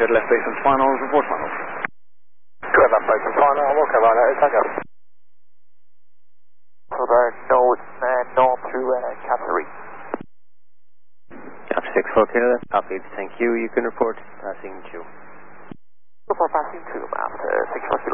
cleared left base and final, report final. Cleared left base and final, okay, right, take up. So there, north through Cattery. After 6-4 Kilo left, copy, thank you. You can report passing 2. Before passing 2, after 6-4 Kilo.